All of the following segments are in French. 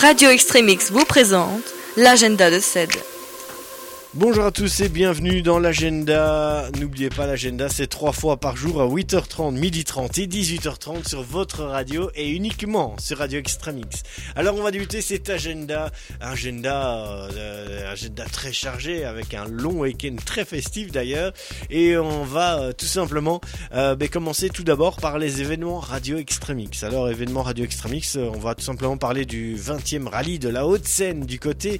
Radio Extremix vous présente l'agenda de CED. Bonjour à tous et bienvenue dans l'agenda. N'oubliez pas, l'agenda c'est 3 fois par jour à 8h30, 12h30 et 18h30 sur votre radio et uniquement sur Radio Extremix. Alors on va débuter cet agenda très chargé avec un long week-end très festif d'ailleurs, et on va tout simplement commencer tout d'abord par les événements Radio Extremix. Alors événements Radio Extremix, on va tout simplement parler du 20e rallye de la Haute-Seine du côté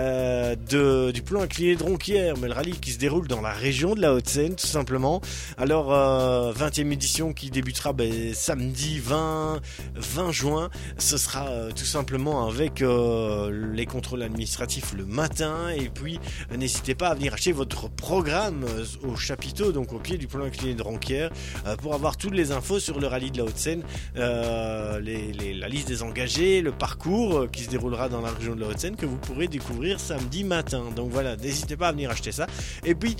du plan incliné de Ronquière, mais le rallye qui se déroule dans la région de la Haute-Seine tout simplement. Alors 20e édition qui débutera samedi 20 juin. Ce sera tout simplement avec les contrôles administratifs le matin, et puis n'hésitez pas à venir acheter votre programme au chapiteau, donc au pied du plan incliné de Ronquière, pour avoir toutes les infos sur le rallye de la Haute-Seine, la liste des engagés, le parcours qui se déroulera dans la région de la Haute-Seine que vous pourrez découvrir samedi matin. Donc voilà, n'hésitez pas à venir acheter ça. Et puis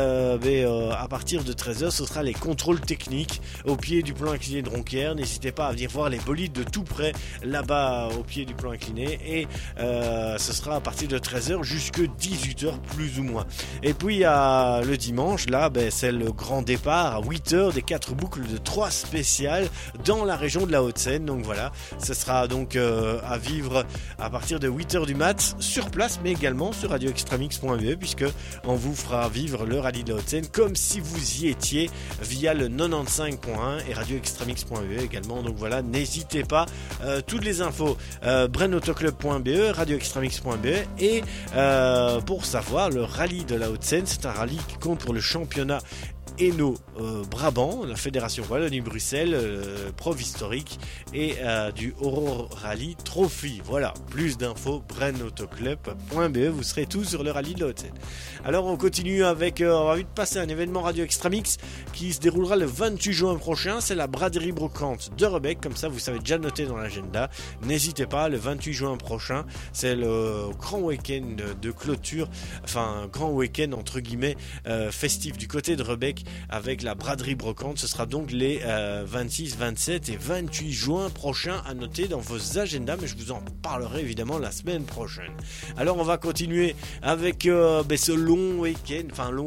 à partir de 13h, ce sera les contrôles techniques au pied du plan incliné de Ronquière. N'hésitez pas à venir voir les bolides de tout près là-bas au pied du plan incliné, et ce sera à partir de 13h jusqu'à 18h plus ou moins. Et puis le dimanche, là c'est le grand départ à 8h des 4 boucles de 3 spéciales dans la région de la Haute-Seine. Donc voilà, ce sera donc à vivre à partir de 8h du mat sur place, mais également sur radioextremix.be, puisque on vous fera vivre le rallye de la Haute-Seine comme si vous y étiez via le 95.1 et radioextremix.be également. Donc voilà, n'hésitez pas, toutes les infos brennauto-club.be, radioextremix.be, et pour savoir, le rallye de la Haute-Seine, c'est un rallye qui compte pour le championnat Hainaut Brabant, la fédération Wallonie-Bruxelles, Prov historique, et du Aurore Rally Trophy. Voilà, plus d'infos brennautoclub.be, vous serez tous sur le rallye de la Haute-Seine. Alors on continue avec, on va vite passer à un événement Radio Extremix qui se déroulera le 28 juin prochain. C'est la braderie brocante de Rebec, comme ça vous savez déjà noter dans l'agenda. N'hésitez pas, le 28 juin prochain, c'est le grand week-end de clôture, enfin grand week-end entre guillemets festif du côté de Rebec, avec la braderie brocante. Ce sera donc les 26, 27 et 28 juin prochains à noter dans vos agendas, mais je vous en parlerai évidemment la semaine prochaine. Alors on va continuer avec ce long week-end,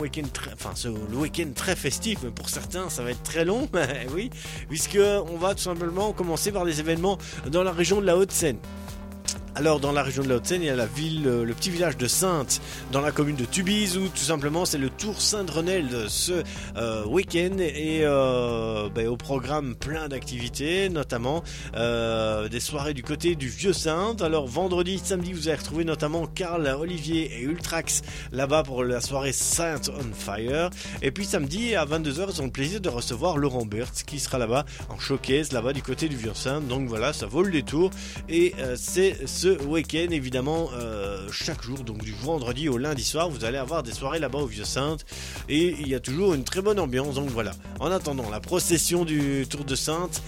le week-end très festif, mais pour certains ça va être très long, oui, puisque on va tout simplement commencer par des événements dans la région de la Haute-Seine. Alors dans la région de la Haute-Seine, il y a le petit village de Saintes dans la commune de Tubize, où tout simplement c'est le Tour Saint-Drenel de ce week-end, et au programme plein d'activités, notamment des soirées du côté du Vieux-Saintes. Alors vendredi, samedi, vous allez retrouver notamment Karl, Olivier et Ultrax là-bas pour la soirée Saint on Fire, et puis samedi à 22h, ils ont le plaisir de recevoir Laurent Berthe qui sera là-bas en showcase là-bas du côté du Vieux-Saintes. Donc voilà, ça vaut le détour, et c'est ce week-end évidemment chaque jour, donc du vendredi au lundi soir, vous allez avoir des soirées là-bas au Vieux-Saintes, et il y a toujours une très bonne ambiance. Donc voilà, en attendant, la procession du Tour de Saintes,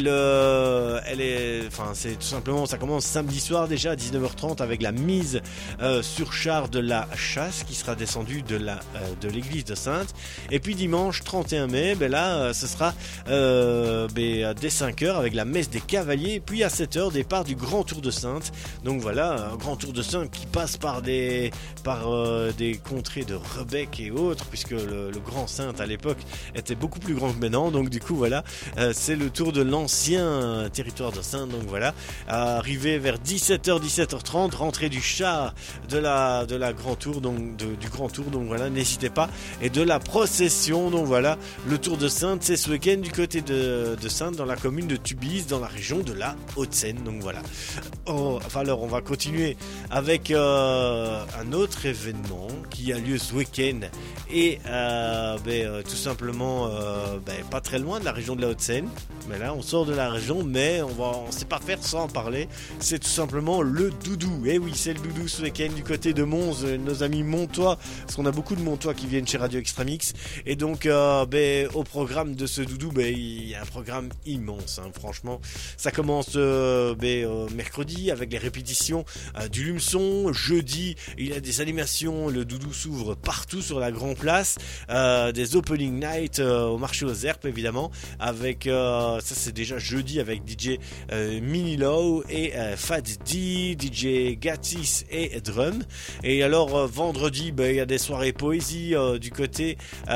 c'est tout simplement, ça commence samedi soir déjà à 19h30 avec la mise sur char de la chasse qui sera descendue de l'église de Saintes, et puis dimanche 31 mai, ce sera dès 5h avec la messe des cavaliers, et puis à 7h départ du grand Tour de Saintes. Donc voilà, un grand Tour de Saintes qui passe par des contrées de Rebec et autres, puisque le grand Saintes à l'époque était beaucoup plus grand que maintenant. Donc du coup voilà, c'est le tour de l'ancien territoire de Saintes. Donc voilà, arrivé vers 17h, 17h30, rentrée du char de la grand tour, donc du grand tour. Donc voilà, n'hésitez pas, et de la procession. Donc voilà, le Tour de Saintes, c'est ce week-end du côté de Saintes, dans la commune de Tubize, dans la région de la Haute-Seine. Donc voilà. Alors on va continuer avec un autre événement qui a lieu ce week-end, et tout simplement pas très loin de la région de la Haute-Seine. Mais là on sort de la région, mais on sait pas faire sans en parler. C'est tout simplement le doudou. Et oui, c'est le doudou ce week-end du côté de Mons, nos amis montois, parce qu'on a beaucoup de montois qui viennent chez Radio Extremix. Et donc au programme de ce doudou, il y a un programme immense, hein, franchement. Ça commence mercredi avec les répétitions du Lumeçon. Jeudi, il y a des animations, le Doudou s'ouvre partout sur la Grand Place, des opening night au marché aux herbes évidemment, avec ça c'est déjà jeudi avec DJ Minilow et Fat D, DJ Gatis et Drum. Et alors vendredi, il y a des soirées poésie du côté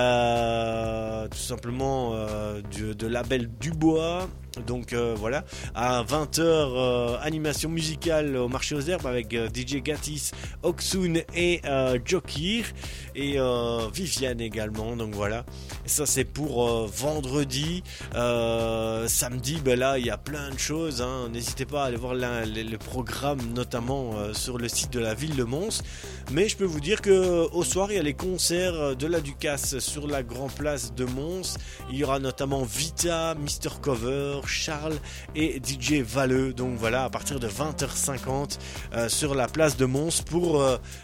tout simplement de label Dubois. Donc voilà, à 20h animation musicale au marché aux herbes avec DJ Gatis, Oksun et Jokir et Viviane également. Donc voilà, et ça c'est pour vendredi. Samedi, là il y a plein de choses, hein. N'hésitez pas à aller voir le programme notamment sur le site de la ville de Mons. Mais je peux vous dire que au soir il y a les concerts de la Ducasse sur la Grand Place de Mons. Il y aura notamment Vita, Mr Cover, Charles et DJ Valeux. Donc voilà, à partir de 20h50 sur la place de Mons pour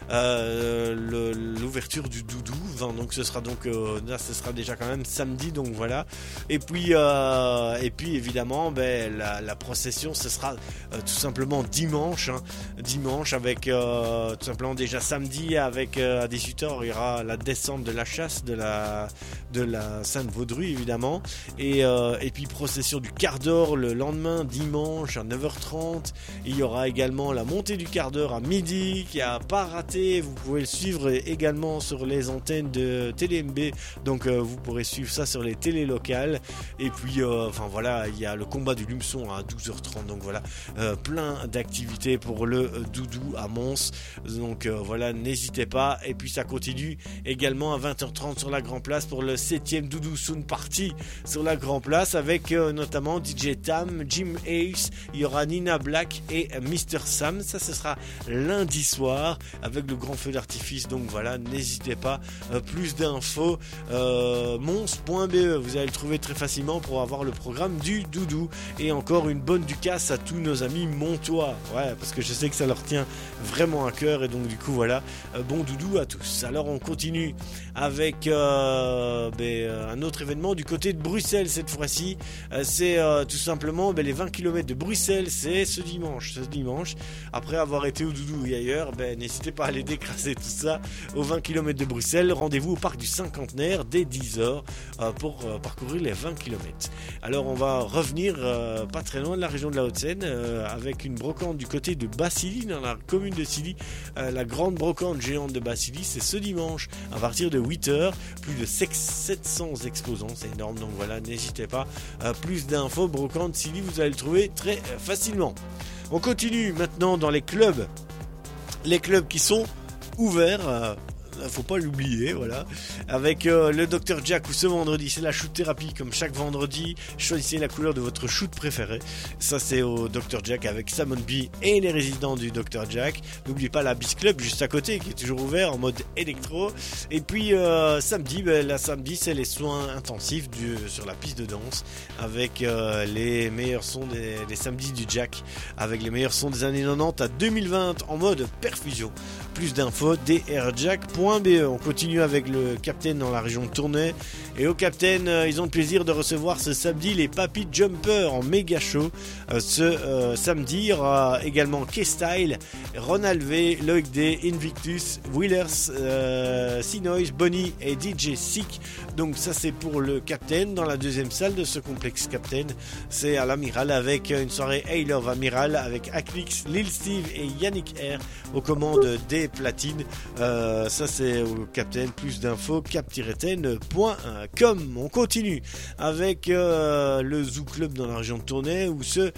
l'ouverture du Doudou. Donc ce sera donc là, ce sera déjà quand même samedi. Donc voilà. Et puis évidemment, la procession, ce sera tout simplement dimanche. Hein. Dimanche avec tout simplement déjà samedi avec à 18h il y aura la descente de la chasse de la Sainte-Vaudrue évidemment. Et puis procession du quart d'or le lendemain dimanche à 9h30. Il y aura également la montée du quart d'heure à midi qui a pas raté. Vous pouvez le suivre également sur les antennes de TéléMB. Donc vous pourrez suivre ça sur les télés locales. Et puis voilà, il y a le combat du Lumeçon à 12h30. Donc voilà, plein d'activités pour le Doudou à Mons. Donc voilà, n'hésitez pas. Et puis ça continue également à 20h30 sur la Grand Place pour le 7e Doudou Sound Party sur la Grand Place avec notamment DJ Tam, Jim Ace, il y aura Nina Black et Mr Sam. Ça ce sera lundi soir avec le grand feu d'artifice. Donc voilà, n'hésitez pas. Plus d'infos mons.be, vous allez le trouver très facilement pour avoir le programme du Doudou. Et encore une bonne ducasse à tous nos amis montois. Ouais, parce que je sais que ça leur tient vraiment à cœur. Et donc du coup voilà, bon Doudou à tous. Alors on continue avec un autre événement du côté de Bruxelles cette fois-ci. C'est tout simplement les 20 km de Bruxelles, c'est ce dimanche. Après avoir été au Doudou et ailleurs, n'hésitez pas à aller décrasser tout ça aux 20 km de Bruxelles. Rendez-vous au parc du Cinquantenaire dès 10h pour parcourir les 20 km. Alors on va revenir pas très loin de la région de la Haute-Seine avec une brocante du côté de Bassily, dans la commune de Silly. La grande brocante géante de Bassily, c'est ce dimanche à partir de 8h. Plus de 700 exposants, c'est énorme. Donc voilà, n'hésitez pas. Plus d'infos, brocante Silly, vous allez le trouver très facilement. On continue maintenant dans les clubs. Les clubs qui sont ouverts. Faut pas l'oublier, voilà. Avec le Dr Jack où ce vendredi c'est la shoot thérapie comme chaque vendredi. Choisissez la couleur de votre shoot préféré. Ça c'est au Dr Jack avec Samon B et les résidents du Dr Jack. N'oubliez pas la Beast Club juste à côté qui est toujours ouvert en mode électro. Et puis samedi, samedi c'est les soins intensifs sur la piste de danse avec les meilleurs sons des samedis du Jack, avec les meilleurs sons des années 90 à 2020 en mode perfusion. Plus d'infos drjack.be. On continue avec le Captain dans la région de Tournai. Et au Captain, ils ont le plaisir de recevoir ce samedi les Papy Jumper en méga show. Ce samedi, il y aura également K-Style, Ronald V, Loïc D, Invictus, Willers, C-Noise, Bonnie et DJ Sick. Donc ça c'est pour le Captain. Dans la deuxième salle de ce complexe Captain, c'est à l'Amiral avec une soirée Hey Love Amiral avec Aclix, Lil Steve et Yannick R aux commandes des platines. Ça c'est au Captain. Plus d'infos cap-ten.com. On continue avec le Zoo Club dans la région de Tournai où ce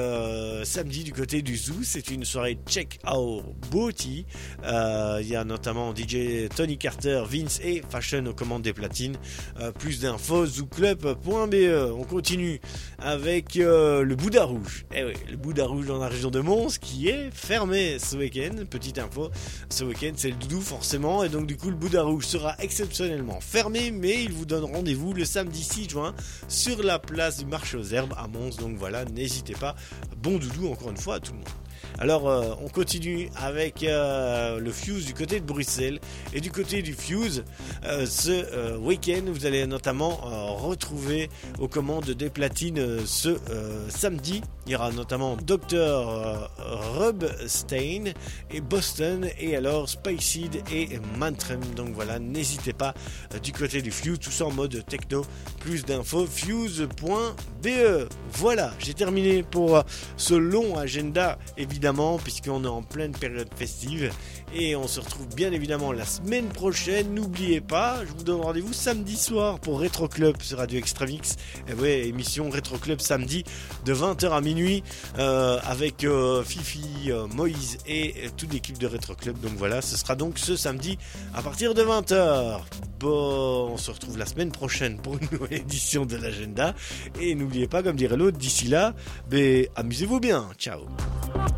samedi du côté du Zoo c'est une soirée Check Out Booty. Il y a notamment DJ Tony Carter, Vince et Fashion aux commandes des platines. Plus d'infos zooclub.be. On continue avec le Bouddha Rouge. Eh oui, le Bouddha Rouge dans la région de Mons qui est fermé ce week-end. Petite info, ce week-end c'est le Doudou forcément, et donc du coup le Bouddha Rouge sera exceptionnellement fermé, mais il vous donne rendez-vous le samedi 6 juin sur la place du marché aux herbes à Mons. Donc voilà, n'hésitez pas. Bon Doudou encore une fois à tout le monde. Alors on continue avec le Fuse du côté de Bruxelles. Et du côté du Fuse, ce week-end, vous allez notamment retrouver aux commandes des platines ce samedi. Il y aura notamment Dr. Rubstein et Boston, et alors Spiceseed et Mantram. Donc voilà, n'hésitez pas du côté du Fuse, tout ça en mode techno. Plus d'infos, fuse.be. Voilà, j'ai terminé pour ce long agenda, évidemment, puisqu'on est en pleine période festive. Et on se retrouve bien évidemment la semaine prochaine. N'oubliez pas, je vous donne rendez-vous samedi soir pour Retro Club sur Radio Extremix. Et ouais, émission Retro Club samedi de 20h à minuit avec Fifi, Moïse et toute l'équipe de Retro Club. Donc voilà, ce sera donc ce samedi à partir de 20h. Bon, on se retrouve la semaine prochaine pour une nouvelle édition de l'agenda. Et n'oubliez pas, comme dirait l'autre, d'ici là, amusez-vous bien. Ciao.